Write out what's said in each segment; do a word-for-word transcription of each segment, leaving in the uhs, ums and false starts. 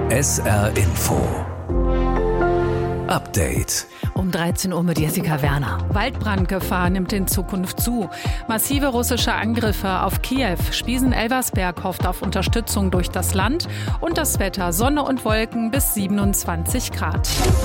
S R Info Update. Um dreizehn Uhr mit Jessica Werner. Waldbrandgefahr nimmt in Zukunft zu. Massive russische Angriffe auf Kiew. Spiesen-Elversberg hofft auf Unterstützung durch das Land. Und das Wetter: Sonne und Wolken bis siebenundzwanzig Grad.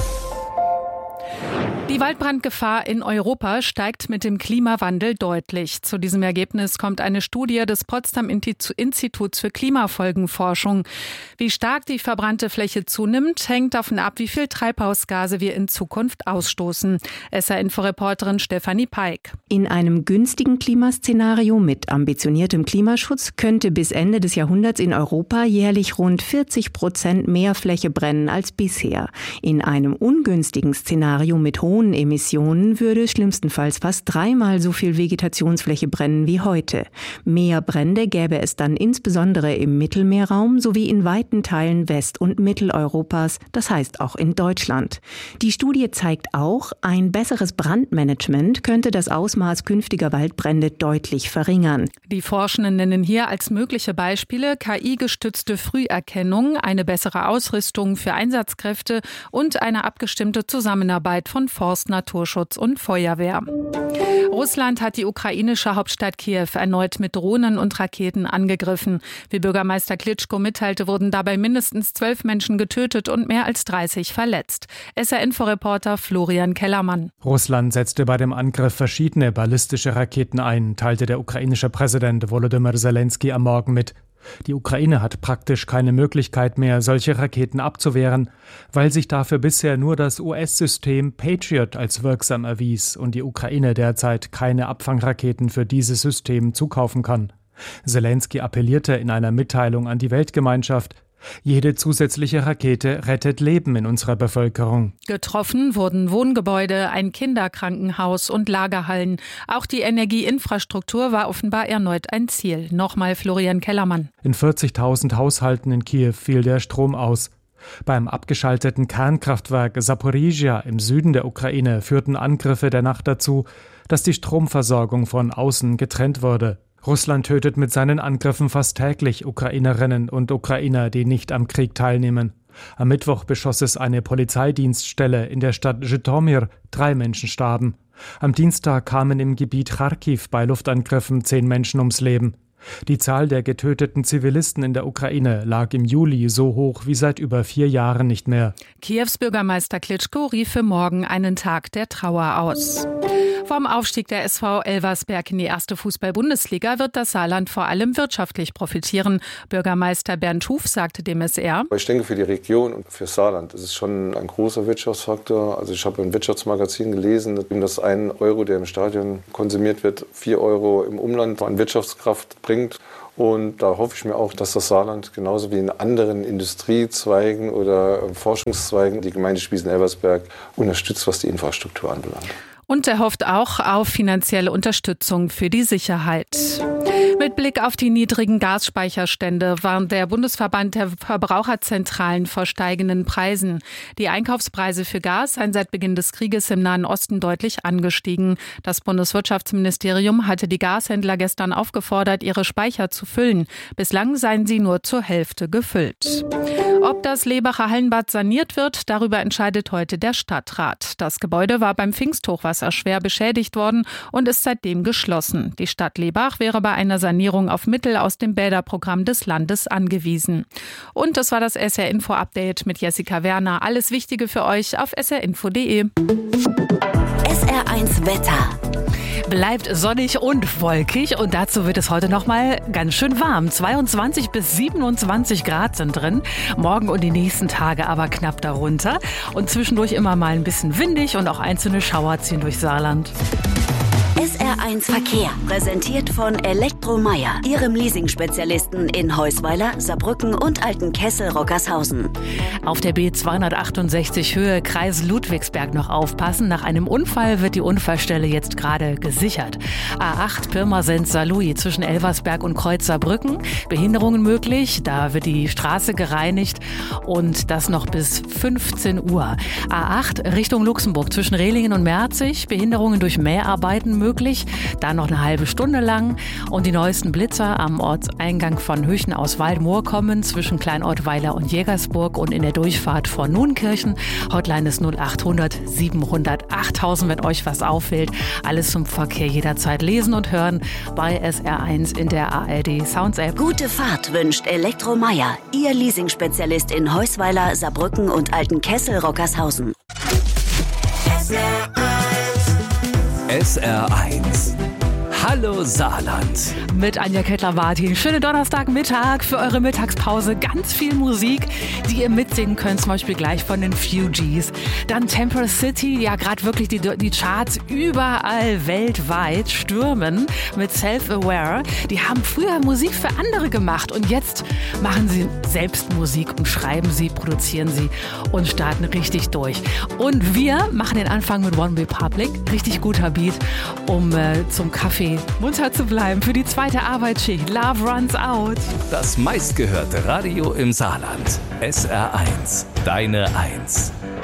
Die Waldbrandgefahr in Europa steigt mit dem Klimawandel deutlich. Zu diesem Ergebnis kommt eine Studie des Potsdam Instituts für Klimafolgenforschung. Wie stark die verbrannte Fläche zunimmt, hängt davon ab, wie viel Treibhausgase wir in Zukunft ausstoßen. S R-Info-Reporterin Stefanie Peik. In einem günstigen Klimaszenario mit ambitioniertem Klimaschutz könnte bis Ende des Jahrhunderts in Europa jährlich rund vierzig Prozent mehr Fläche brennen als bisher. In einem ungünstigen Szenario mit hohen Emissionen würde schlimmstenfalls fast dreimal so viel Vegetationsfläche brennen wie heute. Mehr Brände gäbe es dann insbesondere im Mittelmeerraum sowie in weiten Teilen West- und Mitteleuropas, das heißt auch in Deutschland. Die Studie zeigt auch, ein besseres Brandmanagement könnte das Ausmaß künftiger Waldbrände deutlich verringern. Die Forschenden nennen hier als mögliche Beispiele K I-gestützte Früherkennung, eine bessere Ausrüstung für Einsatzkräfte und eine abgestimmte Zusammenarbeit von Forst, Naturschutz und Feuerwehr. Russland hat die ukrainische Hauptstadt Kiew erneut mit Drohnen und Raketen angegriffen. Wie Bürgermeister Klitschko mitteilte, wurden dabei mindestens zwölf Menschen getötet und mehr als dreißig verletzt. S R-Info-Reporter Florian Kellermann. Russland setzte bei dem Angriff verschiedene ballistische Raketen ein, teilte der ukrainische Präsident Volodymyr Zelensky am Morgen mit. Die Ukraine hat praktisch keine Möglichkeit mehr, solche Raketen abzuwehren, weil sich dafür bisher nur das U S-System Patriot als wirksam erwies und die Ukraine derzeit keine Abfangraketen für dieses System zukaufen kann. Zelensky appellierte in einer Mitteilung an die Weltgemeinschaft: Jede zusätzliche Rakete rettet Leben in unserer Bevölkerung. Getroffen wurden Wohngebäude, ein Kinderkrankenhaus und Lagerhallen. Auch die Energieinfrastruktur war offenbar erneut ein Ziel. Nochmal Florian Kellermann. In vierzigtausend Haushalten in Kiew fiel der Strom aus. Beim abgeschalteten Kernkraftwerk Saporizhzhia im Süden der Ukraine führten Angriffe der Nacht dazu, dass die Stromversorgung von außen getrennt wurde. Russland tötet mit seinen Angriffen fast täglich Ukrainerinnen und Ukrainer, die nicht am Krieg teilnehmen. Am Mittwoch beschoss es eine Polizeidienststelle in der Stadt Zhytomyr. Drei Menschen starben. Am Dienstag kamen im Gebiet Charkiw bei Luftangriffen zehn Menschen ums Leben. Die Zahl der getöteten Zivilisten in der Ukraine lag im Juli so hoch wie seit über vier Jahren nicht mehr. Kiews Bürgermeister Klitschko rief für morgen einen Tag der Trauer aus. Vom Aufstieg der S V Elversberg in die erste Fußball-Bundesliga wird das Saarland vor allem wirtschaftlich profitieren. Bürgermeister Bernd Huf sagte dem S R: Ich denke, für die Region und für Saarland ist es schon ein großer Wirtschaftsfaktor. Also ich habe im Wirtschaftsmagazin gelesen, dass ein Euro, der im Stadion konsumiert wird, vier Euro im Umland an Wirtschaftskraft bringt. Und da hoffe ich mir auch, dass das Saarland genauso wie in anderen Industriezweigen oder Forschungszweigen die Gemeinde Spiesen-Elversberg unterstützt, was die Infrastruktur anbelangt. Und er hofft auch auf finanzielle Unterstützung für die Sicherheit. Mit Blick auf die niedrigen Gasspeicherstände warnt der Bundesverband der Verbraucherzentralen vor steigenden Preisen. Die Einkaufspreise für Gas seien seit Beginn des Krieges im Nahen Osten deutlich angestiegen. Das Bundeswirtschaftsministerium hatte die Gashändler gestern aufgefordert, ihre Speicher zu füllen. Bislang seien sie nur zur Hälfte gefüllt. Ob das Lebacher Hallenbad saniert wird, darüber entscheidet heute der Stadtrat. Das Gebäude war beim Pfingsthochwasser schwer beschädigt worden und ist seitdem geschlossen. Die Stadt Lebach wäre bei einer Sanierung auf Mittel aus dem Bäderprogramm des Landes angewiesen. Und das war das S R-Info-Update mit Jessica Werner. Alles Wichtige für euch auf s r info punkt d e. S R eins Wetter. Bleibt sonnig und wolkig und dazu wird es heute noch mal ganz schön warm. zweiundzwanzig bis siebenundzwanzig Grad sind drin. Morgen und die nächsten Tage aber knapp darunter. Und zwischendurch immer mal ein bisschen windig und auch einzelne Schauer ziehen durch Saarland. S R eins Verkehr, präsentiert von Elektromeier, Ihrem Leasing-Spezialisten in Heusweiler, Saarbrücken und Altenkessel-Rockershausen. Auf der B zweihundertachtundsechzig Höhe Kreis Ludwigsberg noch aufpassen. Nach einem Unfall wird die Unfallstelle jetzt gerade gesichert. A acht Pirmasens-Saarlouis zwischen Elversberg und Kreuz Saarbrücken. Behinderungen möglich, da wird die Straße gereinigt und das noch bis fünfzehn Uhr. A acht Richtung Luxemburg zwischen Rehlingen und Merzig. Behinderungen durch Mäharbeiten möglich. möglich. Dann noch eine halbe Stunde lang. Und die neuesten Blitzer am Ortseingang von Hüchen aus Waldmoor kommen zwischen Kleinottweiler und Jägersburg und in der Durchfahrt von Nuenkirchen. Hotline ist null achthundert siebenhundert achttausend, wenn euch was auffällt. Alles zum Verkehr jederzeit lesen und hören bei S R eins in der A R D Sounds App. Gute Fahrt wünscht Elektromeier, Ihr Leasingspezialist in Heusweiler, Saarbrücken und Altenkessel-Rockershausen. S R eins. S R eins. Hallo Saarland. Mit Anja Kettler-Martin. Schönen Donnerstagmittag für eure Mittagspause. Ganz viel Musik, die ihr mitsingen könnt. Zum Beispiel gleich von den Fugees. Dann Temple City, ja gerade wirklich die, die Charts überall weltweit stürmen mit Self-Aware. Die haben früher Musik für andere gemacht und jetzt machen sie selbst Musik und schreiben sie, produzieren sie und starten richtig durch. Und wir machen den Anfang mit One Republic. Richtig guter Beat, um äh, zum Kaffee munter zu bleiben für die zweite Arbeitsschicht. Love Runs Out. Das meistgehörte Radio im Saarland. S R eins. Deine Eins.